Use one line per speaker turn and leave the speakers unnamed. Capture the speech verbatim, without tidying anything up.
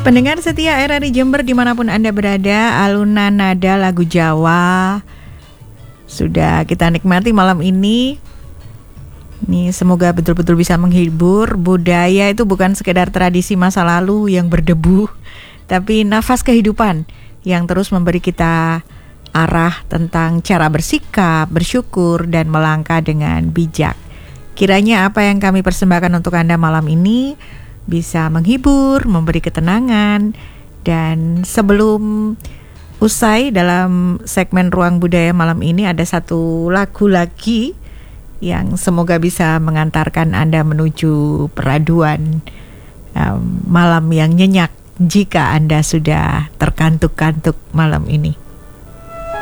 Pendengar setia R R I Jember dimanapun Anda berada, alunan nada lagu Jawa sudah kita nikmati malam ini. Ini semoga betul-betul bisa menghibur. Budaya itu bukan sekedar tradisi masa lalu yang berdebu, tapi nafas kehidupan yang terus memberi kita arah tentang cara bersikap, bersyukur, dan melangkah dengan bijak. Kiranya apa yang kami persembahkan untuk Anda malam ini bisa menghibur, memberi ketenangan. Dan sebelum usai dalam segmen Ruang Budaya malam ini, ada satu lagu lagi yang semoga bisa mengantarkan Anda menuju peraduan um, malam yang nyenyak jika Anda sudah terkantuk-kantuk malam ini.